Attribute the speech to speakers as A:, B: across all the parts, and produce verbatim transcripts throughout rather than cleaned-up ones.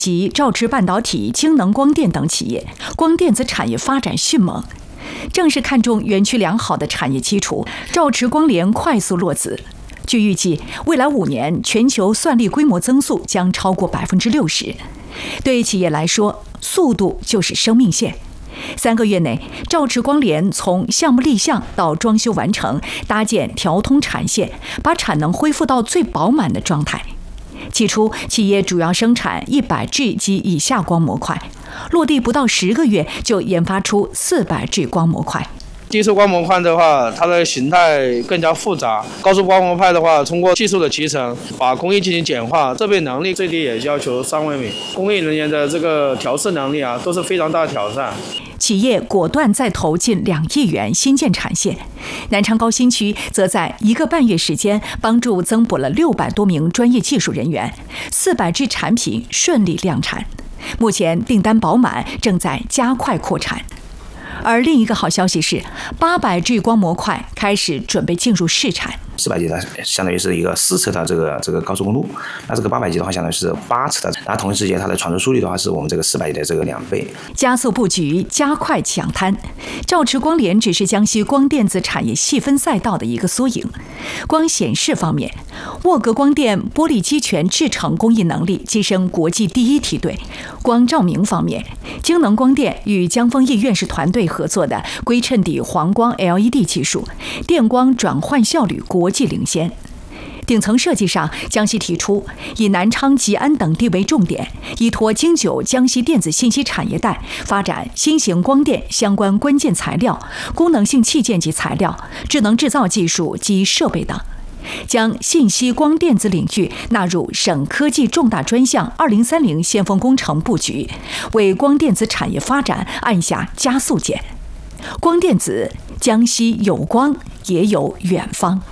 A: 及兆驰半导体、京能光电等企业，光电子产业发展迅猛。正是看中园区良好的产业基础，兆驰光联快速落子。据预计，未来五年全球算力规模增速将超过百分之六十。对企业来说，速度就是生命线。三个月内，兆驰光联从项目立项到装修完成，搭建调通产线，把产能恢复到最饱满的状态。起初，企业主要生产一百 G 及以下光模块，落地不到十个月就研发出四百 G 光模块。
B: 低速光模块的话，它的形态更加复杂；高速光模块的话，通过技术的集成，把工艺进行简化，设备能力最低也要求三微米，工艺人员的这个调试能力啊，都是非常大的挑战。
A: 企业果断再投近两亿元新建产线，南昌高新区则在一个半月时间帮助增补了六百多名专业技术人员，四百 G 产品顺利量产，目前订单饱满，正在加快扩产。而另一个好消息是，八百 G 光模块开始准备进入试产。
C: 四百 G 它相当于是一个四侧的这个这个高速公路，那这个八百 G 的话相当于是八侧的，那同时间它的传输速率的话是我们这个四百 G 的这个两倍。
A: 加速布局，加快抢滩。兆驰光联只是江西光电子产业细分赛道的一个缩影。光显示方面，沃格光电玻璃基全制程工艺能力跻身国际第一梯队。光照明方面，京能光电与江丰益院士团队合作的硅衬底黄光 L E D 技术，电光转换效率国际领先。顶层设计上，江西提出以南昌、吉安等地为重点，依托京九江西电子信息产业带，发展新型光电相关关键材料、功能性器件及材料、智能制造技术及设备等，将信息光电子领域纳入省科技重大专项二零三零先锋工程布局，为光电子产业发展按下加速键。光电子，江西有光也有远方。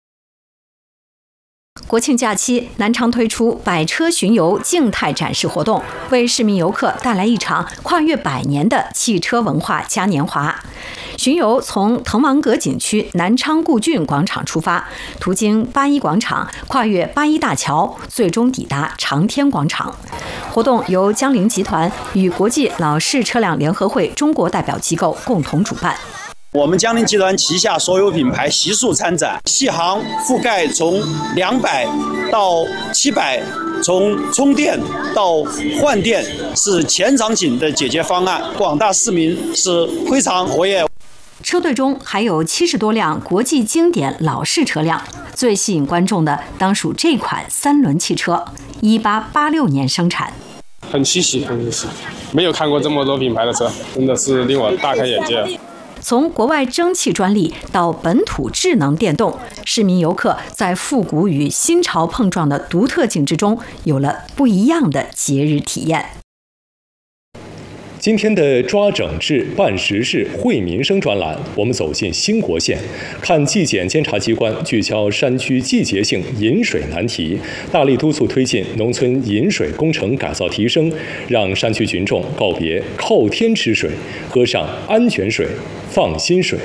A: 国庆假期，南昌推出百车巡游静态展示活动，为市民游客带来一场跨越百年的汽车文化嘉年华。巡游从滕王阁景区南昌固郡广场出发，途经八一广场，跨越八一大桥，最终抵达长天广场。活动由江铃集团与国际老式车辆联合会中国代表机构共同主办。
D: 我们江铃集团旗下所有品牌悉数参展，细行覆盖从两百到七百，从充电到换电是全场景的解决方案，广大市民是非常活跃。
A: 车队中还有七十多辆国际经典老式车辆，最吸引观众的当属这款三轮汽车，一八八六年生产。
E: 很稀奇，很稀奇，没有看过这么多品牌的车，真的是令我大开眼界。
A: 从国外蒸汽专利到本土智能电动，市民游客在复古与新潮碰撞的独特景致中，有了不一样的节日体验。
F: 今天的抓整治办实事惠民生专栏，我们走进兴国县，看纪检监察机关聚焦山区季节性饮水难题，大力督促推进农村饮水工程改造提升，让山区群众告别靠天吃水，喝上安全水、放心水。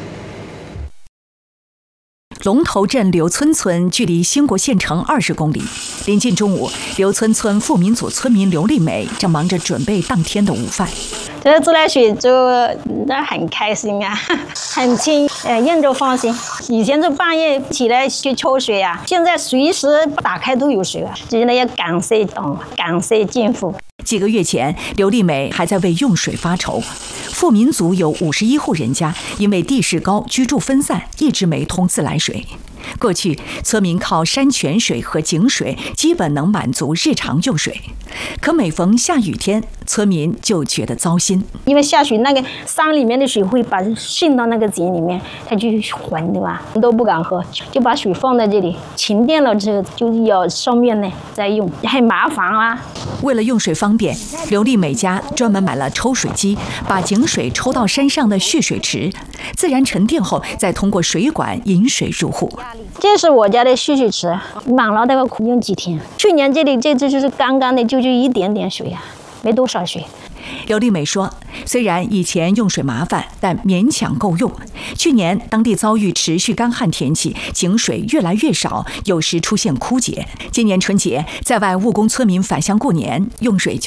A: 龙头镇刘村村距离兴国县城二十公里。临近中午，刘村村富民组村民刘丽美正忙着准备当天的午饭。
G: 这个自来水就那很开心啊，很清，呃，用着放心。以前就半夜起来去抽水啊，现在随时打开都有水啊，真的要感谢哦，感谢政府。
A: 几个月前，刘丽美还在为用水发愁。富民组有五十一户人家，因为地势高、居住分散，一直没通自来水。过去，村民靠山泉水和井水基本能满足日常用水，可每逢下雨天，村民就觉得糟心。
G: 因为下水，那个山里面的水会把渗到那个井里面，它就浑，对吧？都不敢喝，就把水放在这里，停电了之后就要上面呢再用，很麻烦啊。
A: 为了用水方便，刘丽美家专门买了抽水机，把井水抽到山上的蓄水池，自然沉淀后，再通过水管引水入户。
G: 这是我家的蓄水池，满了大概用几天。去年这里这次就是干干的，就就一点点水啊，没多少水。
A: 刘丽美说，虽然以前用水麻烦，但勉强够用。去年当地遭遇持续干旱天气，井水越来越少，有时出现枯竭。今年春节在外务工村民返乡过年，用水就